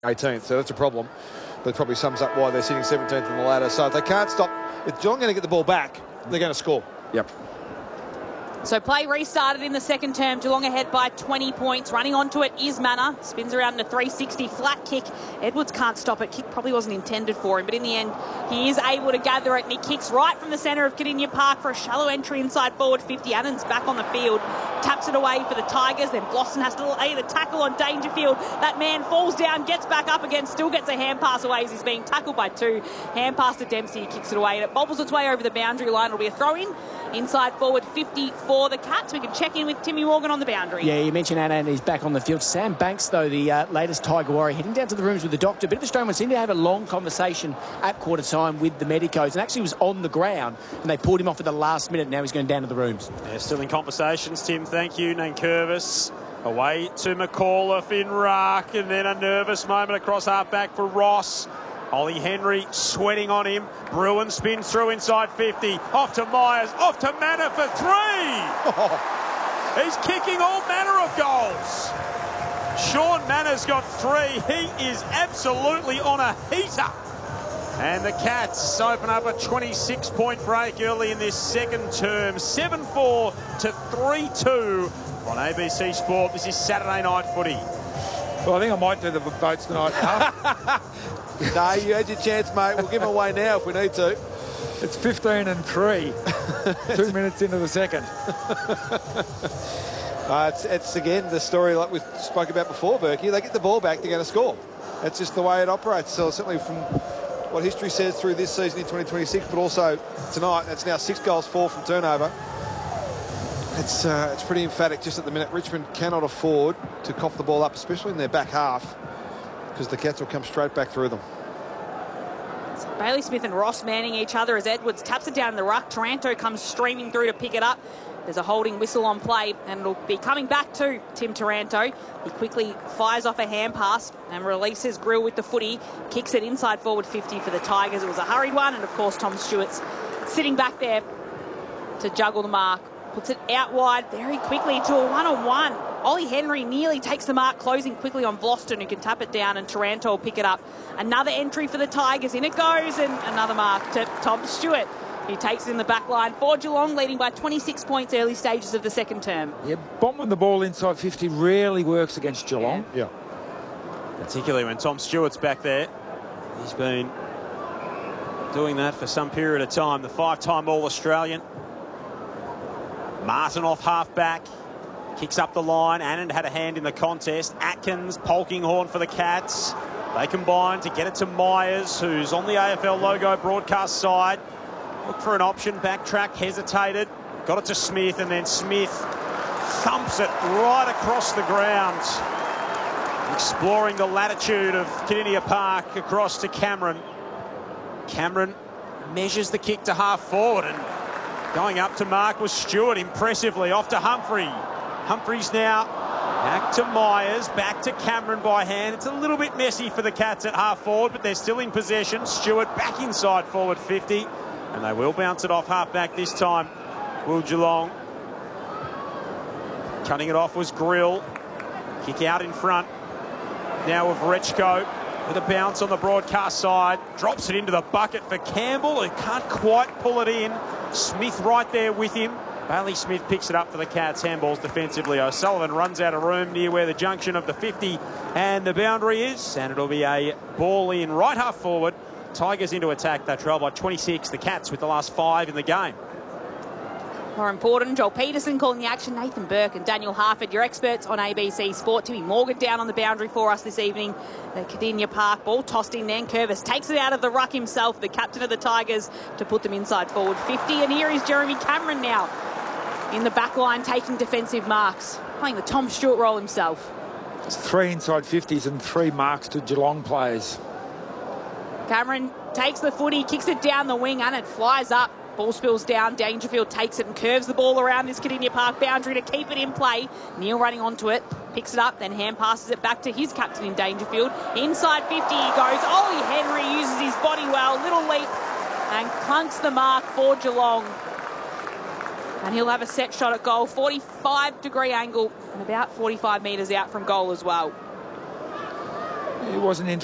18th, so that's a problem. But it probably sums up why they're sitting 17th on the ladder. So if they can't stop, if Geelong going to get the ball back, they're going to score. Yep. So play restarted in the second term. Geelong ahead by 20 points. Running onto it is Manor. Spins around in a 360 flat kick. Edwards can't stop it. Kick probably wasn't intended for him, but in the end, he is able to gather it, and he kicks right from the centre of Kardinia Park for a shallow entry inside forward 50. Annan's back on the field. Taps it away for the Tigers. Then Blossom has to lay the tackle on Dangerfield. That man falls down, gets back up again, still gets a hand pass away as he's being tackled by two. Hand pass to Dempsey. He kicks it away, and it bobbles its way over the boundary line. It'll be a throw-in. Inside forward 50 for the Cats. We can check in with Timmy Morgan on the boundary. Yeah, you mentioned Annan, he's back on the field. Sam Banks, though, the latest Tiger Warrior, heading down to the rooms with the doctor. Bit of a strange one. Seemed to have a long conversation at quarter time with the medicos, and actually was on the ground, and they pulled him off at the last minute. Now he's going down to the rooms. Yeah, still in conversations, Tim. Thank you. Nankervis away to McAuliffe in ruck, and then a nervous moment across half-back for Ross. Ollie Henry sweating on him. Bruin spins through inside 50. Off to Myers. Off to Manor for three. He's kicking all manner of goals. Sean Manor's got three. He is absolutely on a heater. And the Cats open up a 26-point break early in this second term. 7-4 to 3-2 on ABC Sport. This is Saturday night footy. Well, I think I might do the votes tonight. No, you had your chance, mate. We'll give them away now if we need to. It's 15-3. 2 minutes into the second. It's again the story like we spoke about before, Berkey. They get the ball back, they're going to score. That's just the way it operates. So certainly from what history says through this season in 2026, but also tonight, that's now 6 goals, 4 from turnover. It's pretty emphatic just at the minute. Richmond cannot afford to cough the ball up, especially in their back half, because the Cats will come straight back through them. So Bailey Smith and Ross manning each other as Edwards taps it down in the ruck. Taranto comes streaming through to pick it up. There's a holding whistle on play, and it'll be coming back to Tim Taranto. He quickly fires off a hand pass and releases Grill with the footy. Kicks it inside forward 50 for the Tigers. It was a hurried one, and of course Tom Stewart's sitting back there to juggle the mark. Puts it out wide very quickly to a one-on-one. Ollie Henry nearly takes the mark, closing quickly on Vlosten, who can tap it down, and Taranto will pick it up. Another entry for the Tigers. In it goes, and another mark to Tom Stewart, who takes it in the back line for Geelong, leading by 26 points early stages of the second term. Yeah, bombing the ball inside 50 rarely works against Geelong. Yeah. Particularly when Tom Stewart's back there. He's been doing that for some period of time. The 5-time All-Australian. Martin off half-back. Kicks up the line. Annan had a hand in the contest. Atkins, Polkinghorn for the Cats. They combine to get it to Myers, who's on the AFL logo broadcast side. Looked for an option, backtrack, hesitated. Got it to Smith, and then Smith thumps it right across the ground. Exploring the latitude of Kardinia Park across to Cameron. Cameron measures the kick to half forward, and going up to mark was Stewart impressively. Off to Humphrey. Humphreys now back to Myers, back to Cameron by hand. It's a little bit messy for the Cats at half forward, but they're still in possession. Stewart back inside forward 50, and they will bounce it off half back this time. Will Geelong. Cutting it off was Grill. Kick out in front. Now with Rechko with a bounce on the broadcast side. Drops it into the bucket for Campbell, who can't quite pull it in. Smith right there with him. Bailey Smith picks it up for the Cats. Handballs defensively. O'Sullivan runs out of room near where the junction of the 50 and the boundary is, and it'll be a ball in right half forward. Tigers into attack. They trail by 26. The Cats with the last 5 in the game. More important, Joel Peterson calling the action. Nathan Burke and Daniel Harford, your experts on ABC Sport. Timmy Morgan down on the boundary for us this evening. The Kardinia Park ball tossed in. Nankervis takes it out of the ruck himself, the captain of the Tigers, to put them inside forward 50. And here is Jeremy Cameron now in the back line, taking defensive marks, playing the Tom Stewart role himself. It's 3 inside 50s and 3 marks to Geelong players. Cameron takes the footy, kicks it down the wing, and it flies up. Ball spills down. Dangerfield takes it and curves the ball around this Kardinia Park boundary to keep it in play. Neil running onto it, picks it up, then hand passes it back to his captain in Dangerfield. Inside 50 he goes. Ollie Henry uses his body well, little leap, and clunks the mark for Geelong. And he'll have a set shot at goal, 45-degree angle, and about 45 metres out from goal as well. He wasn't